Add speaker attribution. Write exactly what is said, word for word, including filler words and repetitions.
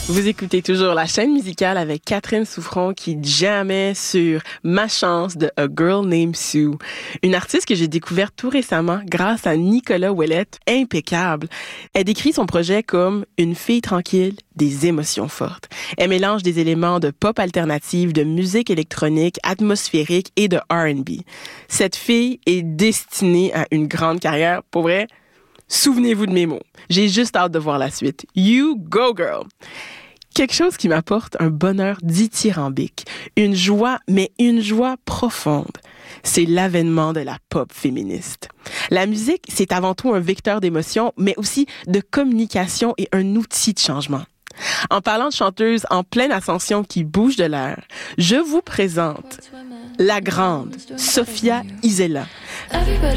Speaker 1: Vous écoutez toujours la chaîne musicale avec Catherine Souffron qui jammait sur Ma chance de A Girl Named Sue. Une artiste que j'ai découverte tout récemment grâce à Nicolas Ouellette, impeccable. Elle décrit son projet comme une fille tranquille, des émotions fortes. Elle mélange des éléments de pop alternative, de musique électronique, atmosphérique et de R and B. Cette fille est destinée à une grande carrière. Pour vrai, souvenez-vous de mes mots. J'ai juste hâte de voir la suite. You go, girl! Quelque chose qui m'apporte un bonheur dithyrambique, une joie, mais une joie profonde. C'est l'avènement de la pop féministe. La musique, c'est avant tout un vecteur d'émotion, mais aussi de communication et un outil de changement. En parlant de chanteuses en pleine ascension qui bougent de l'air, je vous présente la grande Sophia Isela.